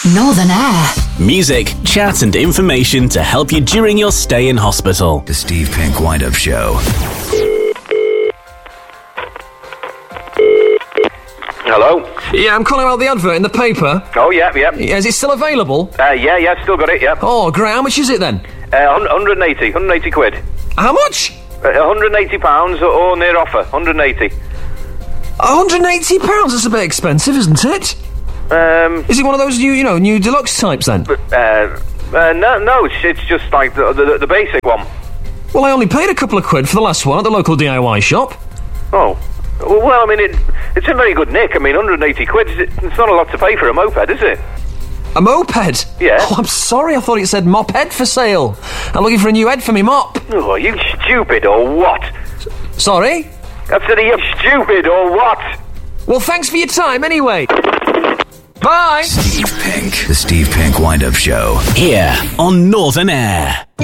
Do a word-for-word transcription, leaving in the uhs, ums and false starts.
Northern Air. Music, chat and information to help you during your stay in hospital. The Steve Pink Wind-Up Show. Hello? Yeah, I'm calling out the advert in the paper. Oh, yeah, yeah. Yeah, is it still available? Uh, yeah, yeah, still got it, yeah. Oh, great. How much is it then? Uh, one hundred eighty, one hundred eighty quid. How much? Uh, one hundred eighty pounds or, or near offer, one hundred eighty. one hundred eighty pounds? That's a bit expensive, isn't it? Um... Is it one of those new, you know, new deluxe types then? Uh, uh, no, no, it's, it's just like the, the, the basic one. Well, I only paid a couple of quid for the last one at the local D I Y shop. Oh. Well, I mean, it, it's in very good nick. I mean, one hundred eighty quid, it's not a lot to pay for a moped, is it? A moped? Yeah. Oh, I'm sorry, I thought it said moped for sale. I'm looking for a new head for me mop. Oh, are you stupid or what? S- sorry? I said, are you stupid or what? Well, thanks for your time anyway. Bye! Steve Pink. The Steve Pink Wind-Up Show. Here on Northern Air.